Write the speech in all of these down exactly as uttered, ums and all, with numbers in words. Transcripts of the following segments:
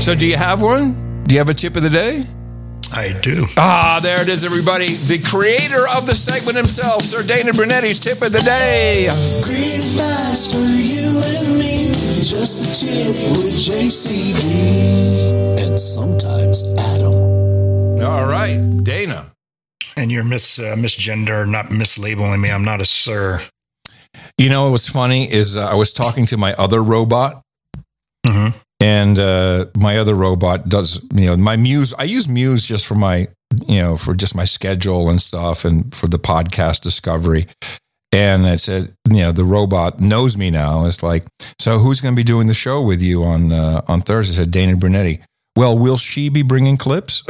So do you have one? Do you have a tip of the day? I do. Ah, there it is, everybody. The creator of the segment himself, Sir Dana Brunetti's tip of the day. Great advice for you and me. Just the tip with J C D. And sometimes Adam. All right, Dana. And you're mis uh, misgender, not mislabeling me. I'm not a sir. You know what's funny is uh, I was talking to my other robot. Mm-hmm. And uh, my other robot does, you know, my Muse. I use Muse just for my, you know, for just my schedule and stuff, and for the podcast discovery. And I said, you know, the robot knows me now. It's like, so who's going to be doing the show with you on uh, on Thursday? I said, Dana Brunetti. Well, will she be bringing clips?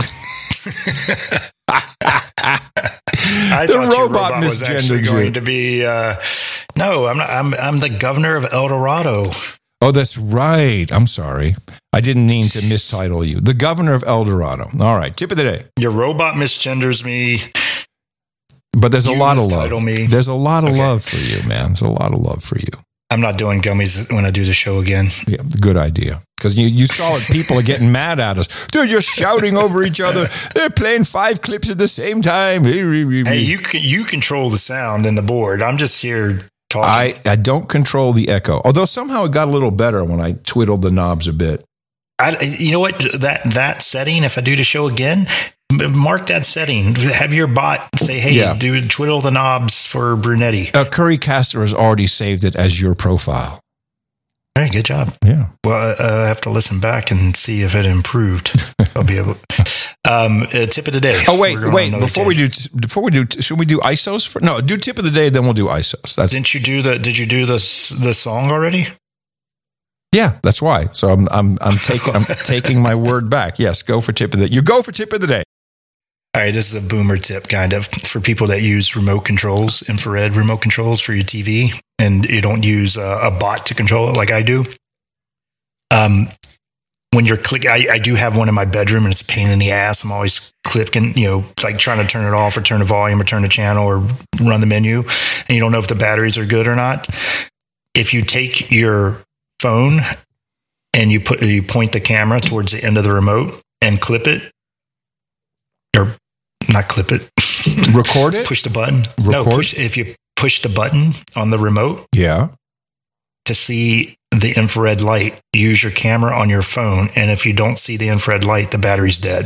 I the thought robot, your robot was actually misgendered going you. to be. Uh, no, I'm not. I'm I'm the governor of El Dorado. Oh, that's right. I'm sorry. I didn't mean to mistitle you. The governor of El Dorado. All right. Tip of the day. Your robot misgenders me. But there's a You lot of mistitle love. me. There's a lot of Okay. love for you, man. There's a lot of love for you. I'm not doing gummies when I do the show again. Yeah, good idea. Because you, you saw it. People are getting mad at us. They're just shouting over each other. They're playing five clips at the same time. Hey, you can, you control the sound and the board. I'm just here talking. I, I don't control the echo. Although somehow it got a little better when I twiddled the knobs a bit. I, you know what? That that setting, if I do the show again, m- mark that setting. Have your bot say, hey, Yeah. do twiddle the knobs for Brunetti. Uh, Curry Caster has already saved it as your profile. All right, good job. Yeah. Well, uh, I have to listen back and see if it improved. I'll be able. Um, uh, tip of the day. Oh wait, We're going wait! on another Before we tangent. do, before we do, should we do I S Os for? No, do tip of the day, then we'll do I S Os. That's Didn't you do the? Did you do this the song already? yeah. That's why. So I'm I'm I'm taking I'm taking my word back. Yes, go for tip of the. You go for tip of the day. All right, this is a boomer tip, kind of, for people that use remote controls, infrared remote controls for your T V, and you don't use a, a bot to control it like I do. Um, when you're clicking, I, I do have one in my bedroom, and it's a pain in the ass. I'm always clicking, you know, like trying to turn it off or turn the volume or turn the channel or run the menu, and you don't know if the batteries are good or not. If you take your phone and you put you point the camera towards the end of the remote and clip it, or not clip it, Record it. push the button. No, Record? push, if you push the button on the remote Yeah. to see the infrared light, use your camera on your phone. And if you don't see the infrared light, the battery's dead.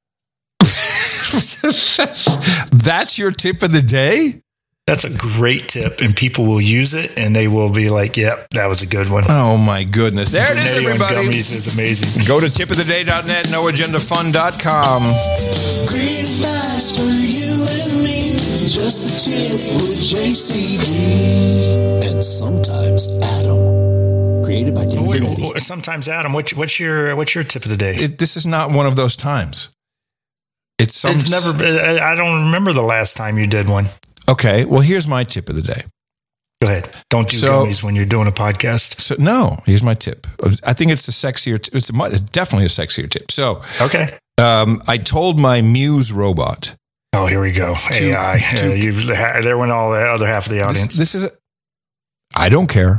That's your tip of the day? That's a great tip, and people will use it, and they will be like, yep, that was a good one. Oh my goodness. There it is, Brunetti on everybody. Gummies is amazing. Go to tip of the day dot net, no agenda fun dot com. Great advice for you and me. Just the tip with J C D. And sometimes Adam. Created by Dana Wait, Brunetti. sometimes, Adam, what's, what's your what's your tip of the day? It, this is not one of those times. It's some It's never. been- I don't remember the last time you did one. Okay, well, here's my tip of the day. Go ahead. Don't do So- gummies when you're doing a podcast. So no, here's my tip. I think it's a sexier. T- it's, a, mu- it's definitely a sexier tip. So Okay. um, I told my Muse robot. Oh, here we go. To- A I. to- Uh, you've, there went all the other half of the This, audience. this is. A, I don't care.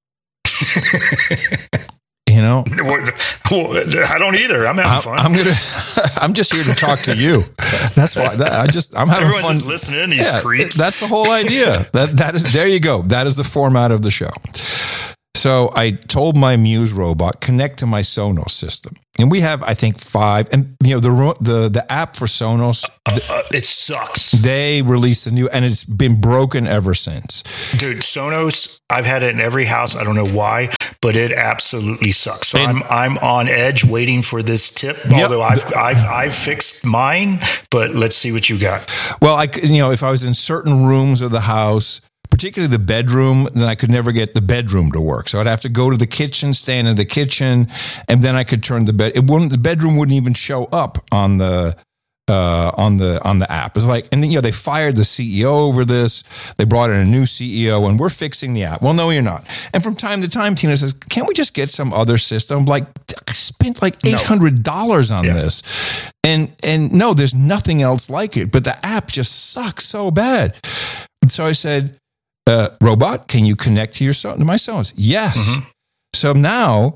You know, I don't either. I'm having I'm, fun. I'm gonna. I'm just here to talk to you. That's why. That, I just. I'm having Everyone's fun. just listening. These Yeah, creeps. that's the whole idea. That that is there you go. That is the format of the show. So I told my Muse robot connect to my Sonos system, and we have I think five. And you know the ro- the the app for Sonos, Uh, it sucks. they released a new, and it's been broken ever since. Dude, Sonos, I've had it in every house. I don't know why, but it absolutely sucks. So And- I'm I'm on edge waiting for this tip. Yep. Although I've, I've I've fixed mine, but let's see what you got. Well, I could- you know if I was in certain rooms of the house, particularly the bedroom, then I could never get the bedroom to work. So I'd have to go to the kitchen, stand in the kitchen, and then I could turn the bed. It wouldn't. The bedroom wouldn't even show up on the uh, on the on the app. It's like, and then, you know, they fired the C E O over this. They brought in a new C E O, and we're fixing the app. Well, no, you're not. And from time to time, Tina says, "Can't we just get some other system?" Like, I spent like eight hundred dollars on Yeah. this, and and no, there's nothing else like it. But the app just sucks so bad. And so I said, uh, "Robot, can you connect to your son- to my Sonos?" Yes. Mm-hmm. So now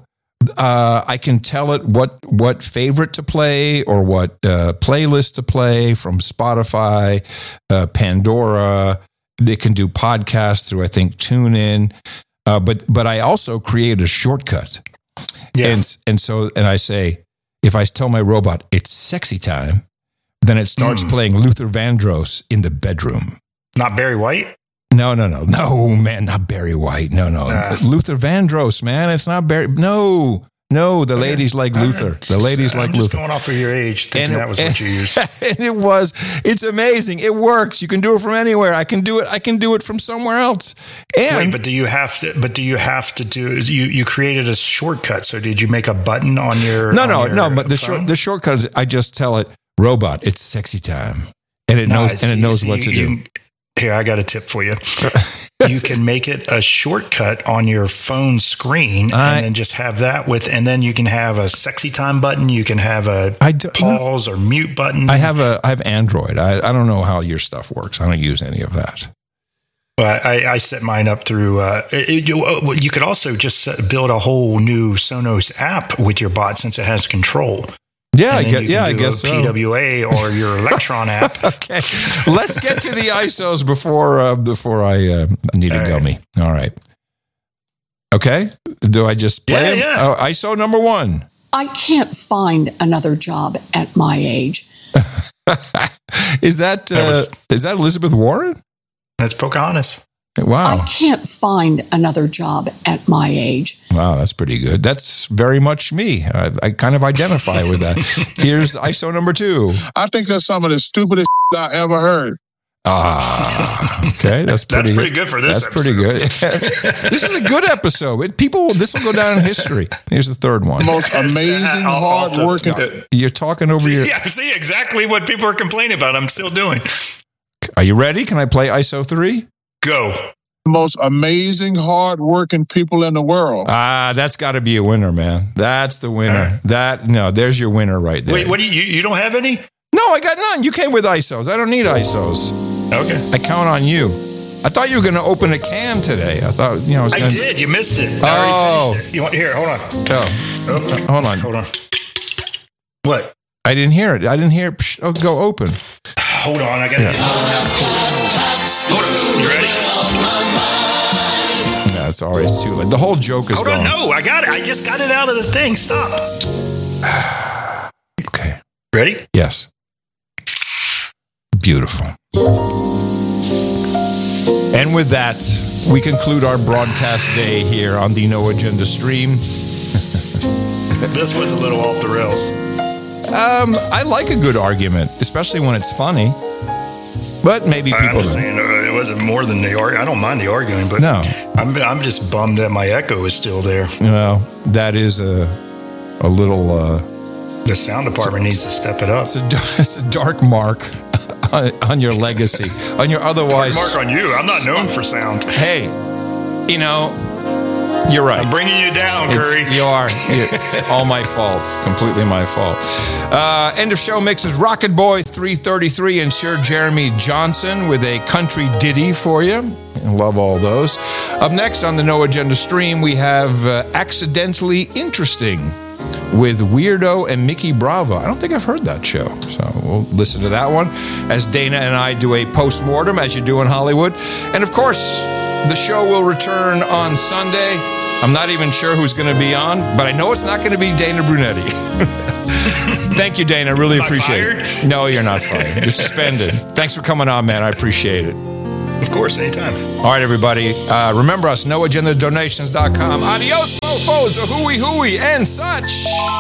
uh, I can tell it what what favorite to play or what uh, playlist to play from Spotify, uh, Pandora. They can do podcasts through, I think, TuneIn. Uh, but but I also create a shortcut. Yeah. And, and so, and I say, if I tell my robot, it's sexy time, then it starts mm. playing Luther Vandross in the bedroom. Not Barry White? No, no, no. No, man, not Barry White. No, no. Uh, Luther Vandross, man. It's not Barry. No, no. The okay. ladies like Luther. The ladies I'm like just Luther. Going off of your age, thinking and that was and, what you used. And it was. It's amazing. It works. You can do it from anywhere. I can do it. I can do it from somewhere else. And Wait, but do you have to? But do you have to do? You you created a shortcut. So did you make a button on your? No, on no, your no. But the phone? short the shortcut is I just tell it, robot, it's sexy time, and it knows no, and it knows see, what to you, do. Here, I got a tip for you. You can make it a shortcut on your phone screen I, and then just have that with, and then you can have a sexy time button. You can have a I do, pause no, or mute button. I have a, I have Android. I, I don't know how your stuff works. I don't use any of that. But I, I set mine up through, uh, it, you, you could also just set, build a whole new Sonos app with your bot since it has control. Yeah, I guess, yeah, I guess so. P W A or your Electron app. Okay, let's get to the I S Os before uh, before I uh, need a gummy. All right. Okay, do I just play yeah, them? Yeah. Oh, I S O number one. I can't find another job at my age. Is that, uh, that was, is that Elizabeth Warren? That's Pocahontas. Wow. I can't find another job at my age. Wow, that's pretty good. That's very much me. I, I kind of identify with that. Here's I S O number two. I think that's some of the stupidest I ever heard. Ah, okay. That's pretty, that's pretty good. good for this That's episode. pretty good. This is a good episode. It, people, this will go down in history. Here's the third one. The most amazing, hard working. No, you're talking over see, your. Yeah, see exactly what people are complaining about. I'm still doing. Are you ready? Can I play I S O three? Go. The most amazing, hard-working people in the world. Ah, that's got to be a winner, man. That's the winner. Right. That no, there's your winner right there. Wait, what do you? You don't have any? No, I got none. You came with I S Os. I don't need I S Os. Okay, I count on you. I thought you were going to open a can today. I thought you know. I, was gonna... I did. You missed it. I oh, already finished it. You want here? Hold on. Oh, oh. hold on. Hold on. What? I didn't hear it. I didn't hear it. Psh, oh, go open. Hold on. I got yeah. it. Hold on. You ready? No, it's always too late. The whole joke is Hold gone. on. No, I got it. I just got it out of the thing. Stop. Okay. Ready? Yes. Beautiful. And with that, we conclude our broadcast day here on the No Agenda stream. This was a little off the rails. Um, I like a good argument, especially when it's funny. But maybe people. I'm just saying, uh, it wasn't more than the argument. I don't mind the arguing, but no, I'm I'm just bummed that my echo is still there. Well, that is a a little. Uh, the sound department needs to step it up. It's a, it's a dark mark on, on your legacy, on your otherwise dark mark on you. I'm not known for sound. Hey, you know. You're right. I'm bringing you down, Curry. It's, you are. It's all my fault. It's completely my fault. Uh, end of show mixes Rocket Boy three thirty-three and Sir Jeremy Johnson with a country ditty for you. I love all those. Up next on the No Agenda stream, we have uh, Accidentally Interesting with Weirdo and Mickey Bravo. I don't think I've heard that show, so we'll listen to that one as Dana and I do a post-mortem, as you do in Hollywood. And of course, the show will return on Sunday. I'm not even sure who's going to be on, but I know it's not going to be Dana Brunetti. Thank you, Dana. I really appreciate it. No, you're not fired. You're suspended. Thanks for coming on, man. I appreciate it. Of course, anytime. All right, everybody. Uh, remember us, no agenda donations dot com. Adios, mofos, a hooey hooey, and such.